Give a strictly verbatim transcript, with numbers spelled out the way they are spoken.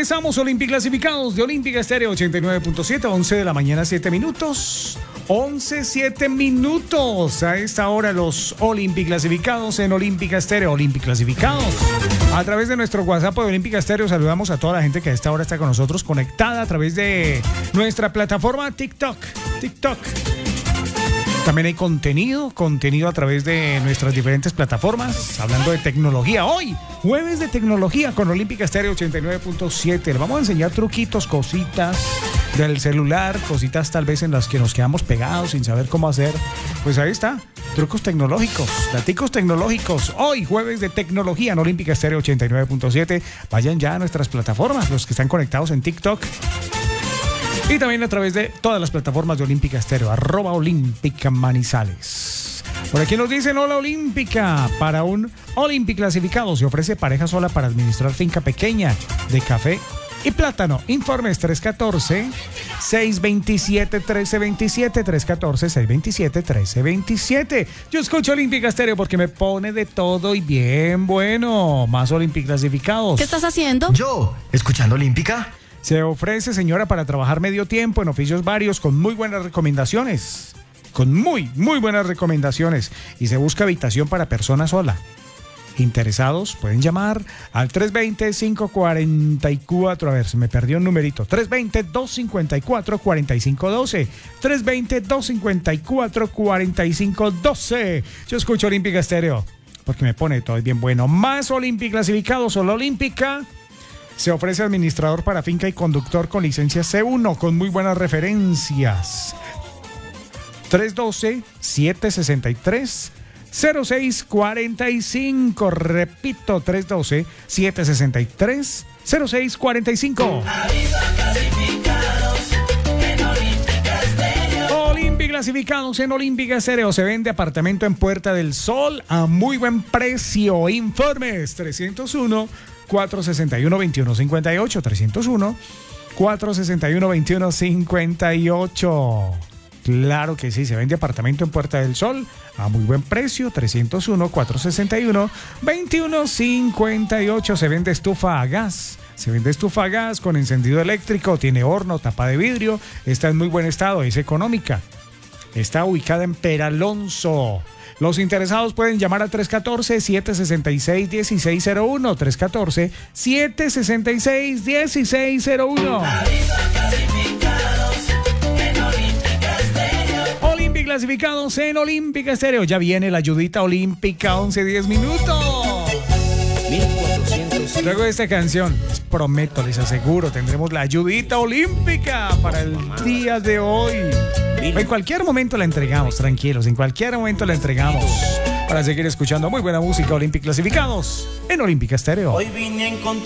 regresamos, Olympic Clasificados de Olímpica Estéreo ochenta y nueve punto siete, once de la mañana, siete minutos. once, siete minutos. A esta hora los Olympic Clasificados en Olímpica Estéreo. Olympic Clasificados. A través de nuestro WhatsApp de Olímpica Estéreo saludamos a toda la gente que a esta hora está con nosotros conectada a través de nuestra plataforma TikTok. TikTok. También hay contenido, contenido a través de nuestras diferentes plataformas, hablando de tecnología. Hoy, jueves de tecnología con Olímpica Estéreo ochenta y nueve punto siete. Le vamos a enseñar truquitos, cositas del celular, cositas tal vez en las que nos quedamos pegados sin saber cómo hacer. Pues ahí está, trucos tecnológicos, daticos tecnológicos. Hoy, jueves de tecnología en Olímpica Estéreo ochenta y nueve punto siete. Vayan ya a nuestras plataformas, los que están conectados en TikTok. Y también a través de todas las plataformas de Olímpica Estéreo, arroba Olímpica Manizales. Por aquí nos dicen, hola Olímpica, para un Olympic Clasificado se ofrece pareja sola para administrar finca pequeña de café y plátano. Informes tres uno cuatro, seis dos siete, uno tres dos siete, tres uno cuatro, seis dos siete, uno tres dos siete. Yo escucho Olímpica Estéreo porque me pone de todo y bien bueno. Más Olímpic Clasificados. ¿Qué estás haciendo? Yo, escuchando Olímpica. Se ofrece, señora, para trabajar medio tiempo en oficios varios con muy buenas recomendaciones. Con muy, muy buenas recomendaciones. Y se busca habitación para persona sola. Interesados pueden llamar al tres dos cero, cinco cuatro cuatro. A ver, se me perdió un numerito. tres dos cero, dos cinco cuatro, cuatro cinco uno dos. tres dos cero, dos cinco cuatro, cuatro cinco uno dos. Yo escucho Olímpica Estéreo porque me pone todo bien bueno. Más Olímpica Clasificados, solo Olímpica. Se ofrece administrador para finca y conductor con licencia C uno, con muy buenas referencias. tres uno dos, siete seis tres, cero seis cuatro cinco. Repito, tres uno dos, siete seis tres, cero seis cuatro cinco. Olímpica Clasificados en Olímpica Estéreo. Se vende apartamento en Puerta del Sol a muy buen precio. Informes trescientos uno, cuatro seis uno, dos uno cinco ocho, trescientos uno, cuatro seis uno, dos uno cinco ocho. Claro que sí, se vende apartamento en Puerta del Sol a muy buen precio, trescientos uno, cuatro seis uno, dos uno cinco ocho. Se vende estufa a gas, se vende estufa a gas con encendido eléctrico, tiene horno, tapa de vidrio, está en muy buen estado, es económica. Está ubicada en Peralonso. Los interesados pueden llamar al tres uno cuatro, siete seis seis, uno seis cero uno, tres uno cuatro, siete seis seis, uno seis cero uno. Olímpica Clasificados en Olímpica Estéreo. Ya viene la ayudita olímpica, once diez minutos. Luego de esta canción, les prometo, les aseguro, tendremos la ayudita olímpica para el día de hoy. En cualquier momento la entregamos, tranquilos, en cualquier momento la entregamos para seguir escuchando muy buena música. Olímpica Clasificados en Olímpica Estéreo. Hoy vine a encontrar